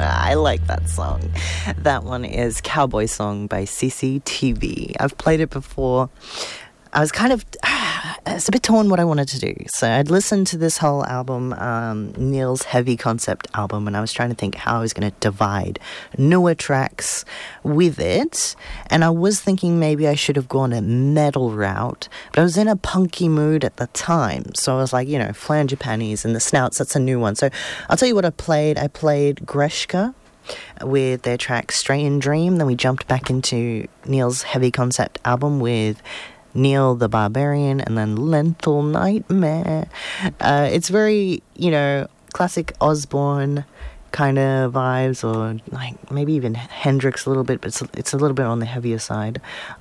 I like that song. That one is Cowboy Song by CCTV. I've played it before. I was kind of, it's a bit torn what I wanted to do. So I'd listened to this whole album, Neil's Heavy Concept album, and I was trying to think how I was going to divide newer tracks with it. And I was thinking maybe I should have gone a metal route, but I was in a punky mood at the time. So I was like, Flange Your Panties and The Snouts, that's a new one. So I'll tell you what I played. I played Greshka with their track Strain Dream. Then we jumped back into Neil's Heavy Concept album with Neil the Barbarian, and then Lenthal Nightmare. It's very, classic Osborne kind of vibes, or like maybe even Hendrix a little bit, but it's a little bit on the heavier side.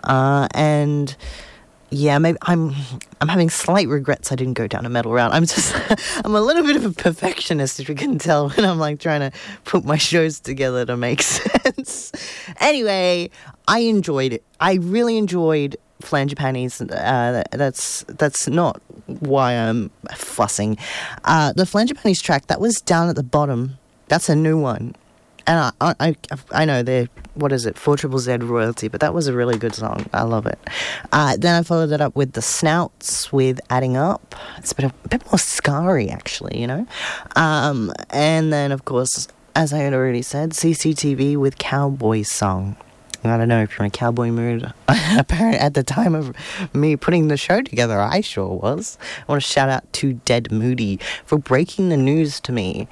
And yeah, maybe I'm having slight regrets I didn't go down a metal route. I'm a little bit of a perfectionist, if you can tell, when I'm like trying to put my shows together to make sense. Anyway, I enjoyed it. I really enjoyed Flange Your Panties. That's not why I'm fussing. The Flange Your Panties track that was down at the bottom, that's a new one, and I know they're, what is it, 4ZZZ royalty, but that was a really good song. I love it. Then I followed it up with The Snouts with Adding Up. It's a bit more scarry, actually, and then of course, as I had already said, CCTV with Cowboy Song. I don't know if you're in a cowboy mood. Apparently, at the time of me putting the show together, I sure was. I want to shout out to Dead Moody for breaking the news to me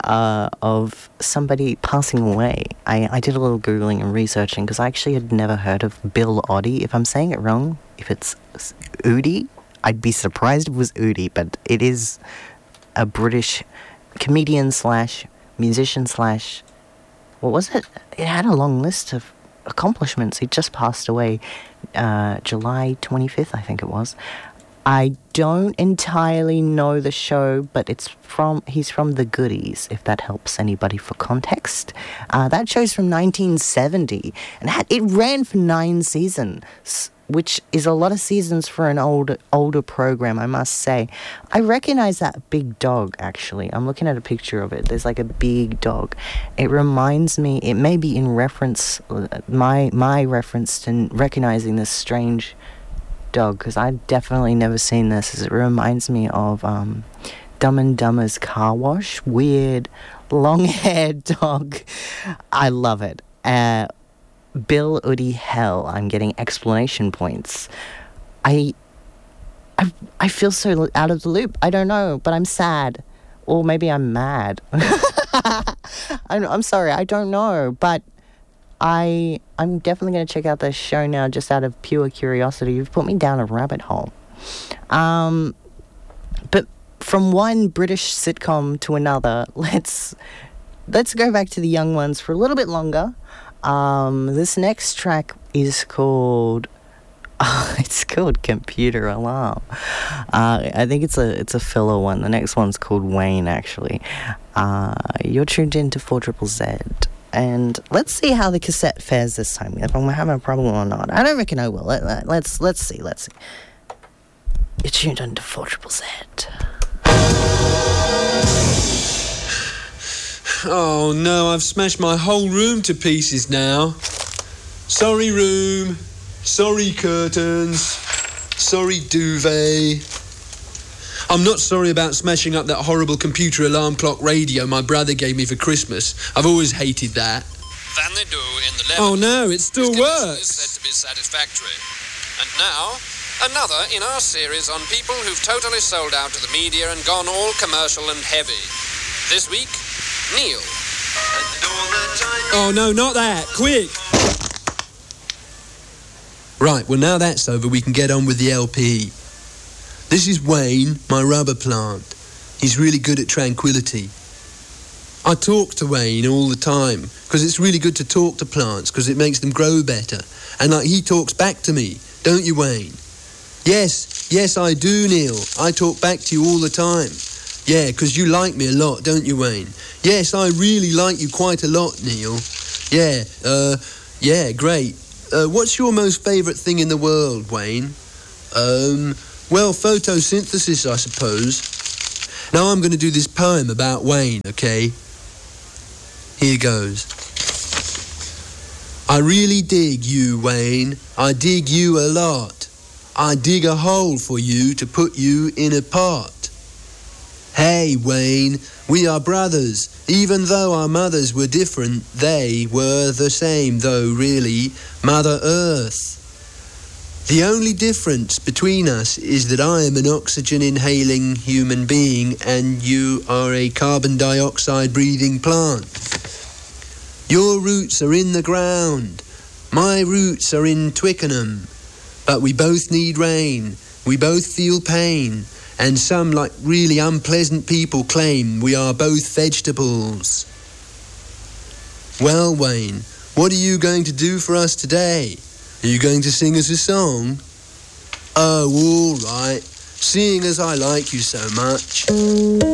of somebody passing away. I did a little Googling and researching because I actually had never heard of Bill Oddie. If I'm saying it wrong, if it's Oodie, I'd be surprised if it was Oodie, but it is a British comedian / musician / what was it? It had a long list of accomplishments. He just passed away July 25th, I think it was. I don't entirely know the show, but he's from The Goodies, if that helps anybody for context. That show's from 1970, and it ran for 9 seasons, which is a lot of seasons for an older program, I must say. I recognize that big dog, actually. I'm looking at a picture of it. There's like a big dog. It reminds me, it may be in reference, my reference to recognizing this strange dog, because I've definitely never seen this. It reminds me of Dumb and Dumber's car wash. Weird, long-haired dog. I love it. Bill Oodie Hell. I'm getting explanation points. I feel so out of the loop. I don't know, but I'm sad. Or maybe I'm mad. I'm sorry, I don't know, but I'm definitely going to check out this show now just out of pure curiosity. You've put me down a rabbit hole. But from one British sitcom to another, let's go back to the young ones for a little bit longer. This next track is called Computer Alarm. I think it's a filler one. The next one's called Wayne, actually. You're tuned into 4ZZZ, and let's see how the cassette fares this time. If I'm having a problem or not. I don't reckon I will. Let's see. You're tuned into 4ZZZ. Oh no, I've smashed my whole room to pieces now. Sorry room, sorry curtains, sorry duvet. I'm not sorry about smashing up that horrible computer alarm clock radio my brother gave me for Christmas. I've always hated that. Than they do in the Lebanon. Oh no, it still works. Is said to be satisfactory. And now, another in our series on people who've totally sold out to the media and gone all commercial and heavy. This week, Neil. Oh no, not that! Quick! Right, well now that's over, we can get on with the LP. This is Wayne, my rubber plant. He's really good at tranquility. I talk to Wayne all the time, because it's really good to talk to plants, because it makes them grow better. And he talks back to me, don't you, Wayne? Yes, I do, Neil. I talk back to you all the time. Yeah, because you like me a lot, don't you, Wayne? Yes, I really like you quite a lot, Neil. Yeah, great. What's your most favourite thing in the world, Wayne? Well, photosynthesis, I suppose. Now I'm going to do this poem about Wayne, okay? Here goes. I really dig you, Wayne. I dig you a lot. I dig a hole for you to put you in a pot. Hey, Wayne, we are brothers. Even though our mothers were different, they were the same, though really, Mother Earth. The only difference between us is that I am an oxygen-inhaling human being and you are a carbon dioxide-breathing plant. Your roots are in the ground. My roots are in Twickenham. But we both need rain. We both feel pain. And some, like really unpleasant people, claim we are both vegetables. Well, Wayne, what are you going to do for us today? Are you going to sing us a song? Oh, all right. Seeing as I like you so much.